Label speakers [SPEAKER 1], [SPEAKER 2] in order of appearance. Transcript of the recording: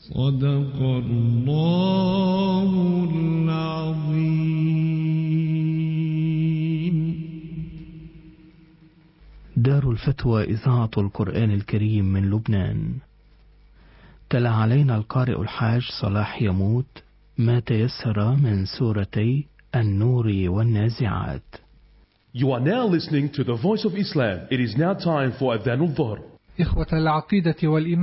[SPEAKER 1] صدق الله العظيم.
[SPEAKER 2] دار الفتوى إذاعة القرآن الكريم من لبنان. تلا علينا القارئ الحاج صلاح يموت ما تيسر من سورتي النور والنازعات.
[SPEAKER 3] You are now listening to the Voice of Islam. It is now time for Adhan al-Dhuhr.
[SPEAKER 4] إخوة العقيدة والإيمان،